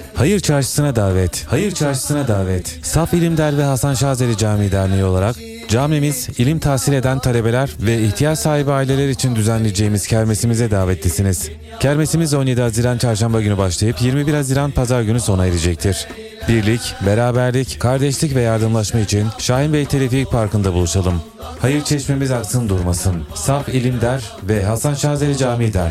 Hayır Çarşısı'na davet. Hayır Çarşısı'na davet. Saf İlimder ve Hasan Şazeli Camii Derneği olarak camimiz, ilim tahsil eden talebeler ve ihtiyaç sahibi aileler için düzenleyeceğimiz kermesimize davetlisiniz. Kermesimiz 17 Haziran Çarşamba günü başlayıp 21 Haziran Pazar günü sona erecektir. Birlik, beraberlik, kardeşlik ve yardımlaşma için Şahin Bey Telefik Parkı'nda buluşalım. Hayır çeşmemiz aksın durmasın. Saf İlimder ve Hasan Şazeli Camii Derneği.